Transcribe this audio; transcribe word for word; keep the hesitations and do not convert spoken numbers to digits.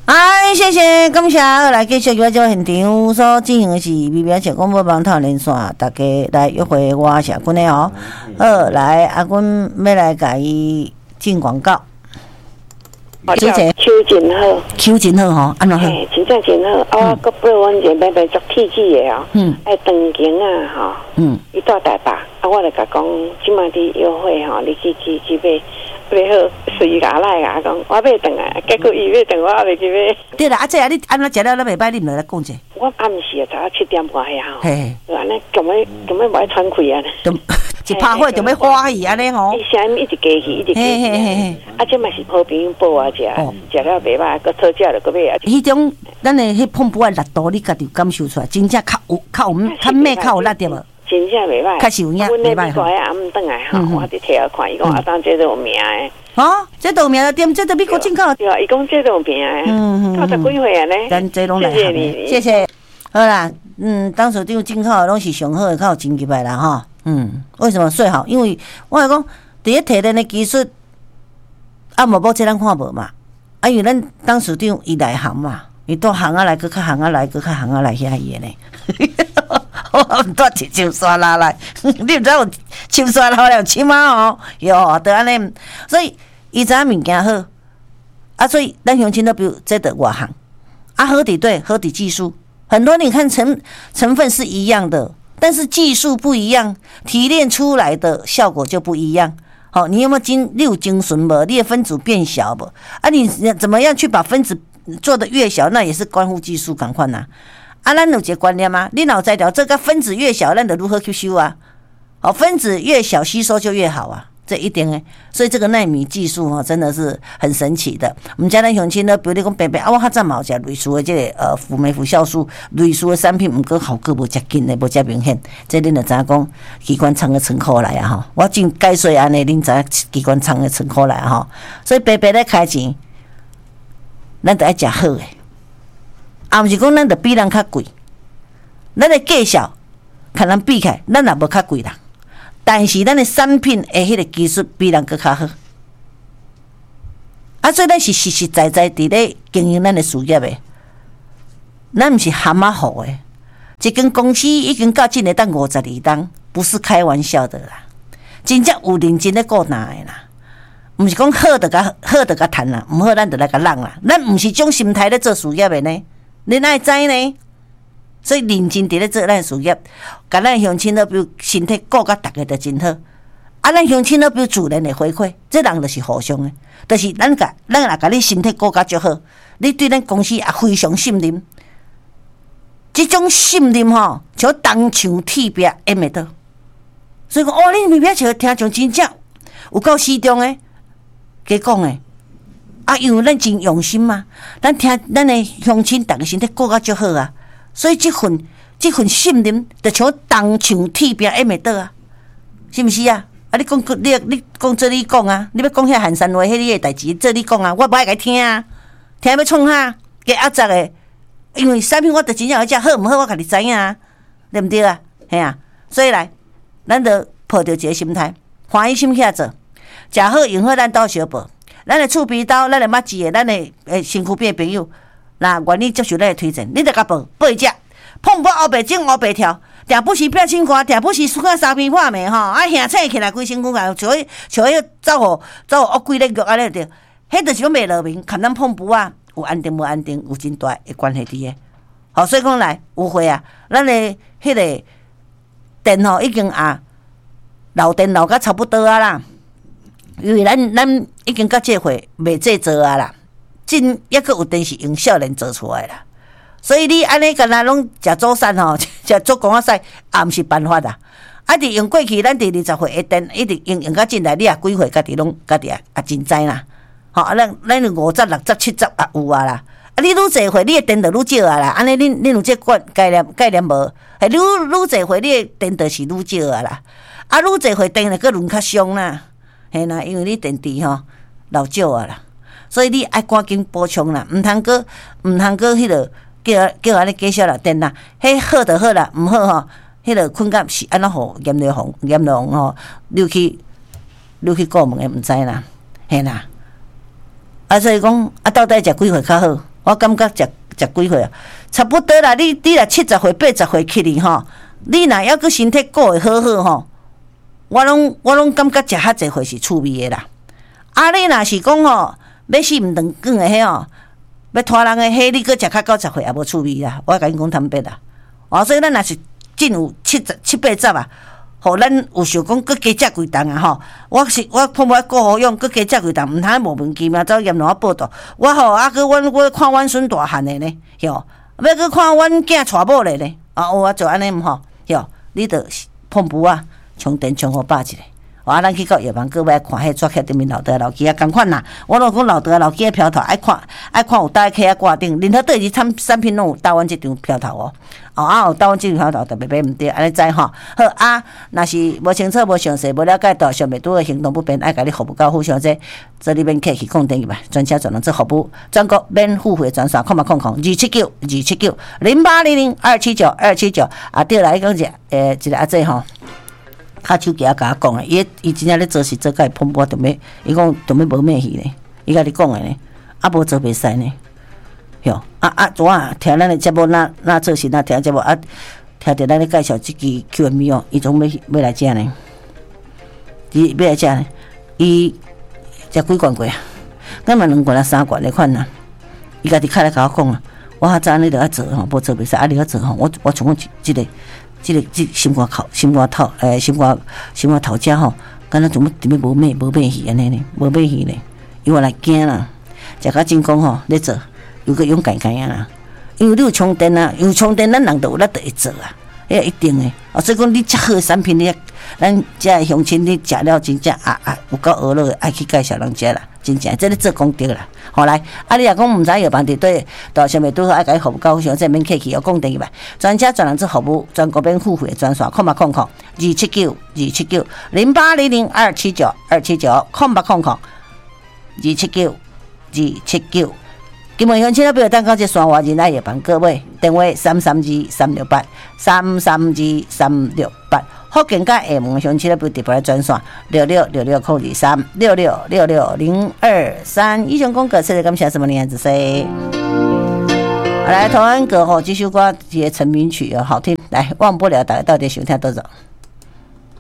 哎，谢谢，感谢，来继续我这现场所进行的是微表小广播网套连线，大家来约会我社君的哦。好，来阿君要来甲伊进广告。 主持秋真好， 秋真好吼，安怎好？ 嘿，真正真好。我搁八万元买买做体质的哦，嗯，爱长颈啊吼，嗯，伊到台北，啊，我就甲讲，即马伫优惠吼，你去去去买。不好，随甲来甲讲，我买顿啊，结果伊买顿我也袂去买。 对啦，啊，这啊你安怎食了，咱袂歹，你来来讲者。 我暗时啊，早七点外遐吼， 嘿， 就安尼，咁要咁要无爱喘气啊。 就一拍火就要欢喜安尼吼。 伊声一直加去，一直加去。啊，这嘛是好朋友报我食，食了袂歹，搁讨价了搁买啊。 迄种咱的迄碰不的力度，你家己感受出来，真正较有较有较咩较有力对无？ 真正袂歹， 确实有影袂歹。阮那暗顿来吼，我伫摕下看，伊讲啊，当这都有名诶。 哦，这都有名的店，这都美国进口。 对啊，伊讲这都有名诶。嗯嗯。九十几岁啊呢。 咱这拢来谢谢你，谢谢。好啦，嗯，当时这进口的拢是上好的，较有真级的啦哈。嗯，为什么税好？因为我来讲，第一提炼的技术，啊，无无这咱看无嘛。啊，因为咱当时长伊来行嘛，伊到行啊来，搁较行啊来，搁较行啊来遐伊的呢。我唔多一手刷拉来，你唔知有手刷好了起码哦，哟，得安尼，所以伊知影物件好，啊，所以咱乡亲都比如这的外行，啊，合底对，合底技术，很多你看成成分是一样的，但是技术不一样，提炼出来的效果就不一样。好，你有没有精？你有精纯无？你的分子变小不？啊，你怎么样去把分子做得越小？那也是关乎技术，赶快呐。啊，咱有一个观念啊，你脑在条这个分子越小，咱就如何吸收啊？哦，分子越小，吸收就越好啊，这一定诶。所以这个奈米技术哦，真的是很神奇的。我们家咱乡亲呢，比如你讲白白啊，我较早嘛有食类似的这个呃辅酶辅酵素类似的产品，毋过效果无遮紧的，无遮明显。这恁就知影讲机关仓的成果来啊吼，我真解说安尼，恁知影机关仓的成果来啊吼。所以白白咧开钱，咱得爱食好诶。啊，毋是讲咱着比人较贵，咱的价小，看人比起来，咱也无较贵啦。但是咱的产品的迄个技术比人搁较好，啊，所以咱是实实在在伫咧经营咱的事业的，咱毋是蛤蟆虎的。一间公司已经到今年当五十二档，不是开玩笑的啦，真正有认真咧顾人的啦。毋是讲好着甲好着甲趁啦，毋好咱着来甲人啦。咱毋是种心态咧做事业的呢。你哪会知呢？所以认真伫咧做咱事业，甲咱乡亲都比如身体顾甲逐个都真好。啊，咱乡亲都比如自然的回馈，这人就是互相的，就是咱甲咱若甲你身体顾甲足好，你对咱公司也非常信任。这种信任吼，像铜墙铁壁淹袂到。所以讲，哦，你微表像听像真正有够适中的，加讲的。啊，因为咱真用心嘛，咱听咱的乡亲，逐个身体顾甲足好啊，所以即份即份信任，就像铜墙铁壁淹袂倒啊，是毋是啊？啊，你讲你你讲做你讲啊，你要讲遐寒山话，迄你的代志做你讲啊，我无爱甲听啊，听要创哈，加压杂的，因为产品我着真正要食好毋好，我家己知影啊，对毋对啊？嘿啊，所以来，咱着抱着一个心态，欢喜心起来做，食好用好，咱斗相报。咱的厝边兜，咱的捌姊的，咱的诶身躯边的朋友，那愿意接受咱的推荐，你着甲报报一只，碰不黑白整黑白跳，定不时变青瓜，定不时输啊三片破面吼，啊兄醒起来规身躯啊，像迄像迄走互走互恶鬼咧肉安尼着，迄着是讲袂落眠，看咱碰不啊，有安定无安定，有真大的关系伫诶。好，所以讲来有会啊，咱的迄个电吼已经啊漏电漏甲差不多啊啦。因为咱咱已经到这回袂制作啊啦，真抑阁有电是用少年做出来啦，所以你安尼干那拢食早餐吼，食做公仔屎，也毋是办法啦。啊，伫用过去，咱伫二十岁的电一直用用到进来，你也几岁，家己拢家己也也真知啦。吼，啊，咱咱五十、六十、七十也有啊啦。啊，你愈侪岁，你的电就愈少啊啦。安尼，恁恁有这概概念概念无？系愈愈侪岁，你的电就是愈少啊啦。啊，愈侪岁电就佫轮较伤啦。嘿啦，因为你电池吼老少啊啦，所以你爱赶紧补充啦，毋通个毋通个迄落叫叫安尼减少啦电啦，迄好就好啦，毋好吼，迄落困觉是安怎互炎热风炎热风吼，溜去溜去过门诶，毋知啦，嘿啦，啊所以讲啊，到底食几岁较好？ 我感觉食食几岁啊？差不多啦。你你若七十岁、八十岁去哩吼，你若还阁身体顾会好好吼，我拢我拢感觉食较济岁是趣味的啦。啊，你若是讲吼，要死毋长久的迄吼，要拖人的迄，你阁食较九十岁也无趣味啦。我甲你讲坦白啦。哦，所以咱若是真有七十七八十啊。吼，咱有想讲，搁加食几重啊？吼，我是我碰我顾好用，搁加食几重，毋通无问题嘛，走严龙报道。我吼啊，搁阮我看阮孙大汉的呢，哟，要搁看阮囝娶某的呢，啊，有啊，就安尼毋吼，哟，你着碰不啊，充电充好百一个。啊，咱去到药房，搁要看迄抓起对面老爹老鸡啊，共款啦。我若讲老爹老鸡的票头，爱看爱看有搭起啊挂顶，任何对伊产产品拢有搭阮即张票头哦。哦啊，有搭阮即张票头，特别买毋对，安尼知吼。好啊，若是无清楚、无详细、无了解到上面拄个行动不便，爱甲你服务到互相这，这里面客气空电去吧。专车专人做服务，全国免付费专线，空八空空二七九二七九零八零零二七九二七九啊，对来讲者诶，一个阿姐吼。他手机也甲我讲诶，伊伊真正咧做事做甲伊碰波，着要伊讲着要无咩去呢？伊甲你讲诶呢，啊无做袂使呢，哟啊啊！昨啊听咱诶节目，那那做事那听节目啊，听着咱咧介绍即支 Q M B 哦，伊总要要来食呢，伊要来食呢，伊食几罐过啊？咱嘛两罐啊三罐咧款啊，伊家己开来甲我讲啊，我较早你着爱做吼，无做袂使，啊你要做吼，我我像讲即个。即、这个即心肝口、心肝头，诶，心肝心肝头家吼，敢若怎么怎么无咩无咩去安尼呢？无咩去呢？因为来惊啦，食甲真讲吼，咧做有个勇敢敢啊啦。因为你有充电啊，有充电，咱人都有力得会做啊，迄一定诶。哦，所以讲你遮好产品，你咱遮诶乡亲，你食了真正啊啊有够娱乐，爱去介绍人食啦，真正这咧做功德啦。好来，啊你若讲毋知药房伫对，到上面拄好爱甲伊服务到上，这免客气，要讲电去吧。专车专人做服务，全国免付费的专线，空八空空二七九二七九零八零零二七九二七九空八空空二七九二七九。今晚乡亲啊，不要等到这山外人来药房，各位电话三三二三六八三三二三六八。福建甲厦门乡亲啊，不要特别来专线六六六六空二三六六六六零二三。以上广告，谢谢感谢什么年子谁？来，台湾歌吼，这首歌这个成名曲哦，好听。来，忘不了，大家到底想听多少？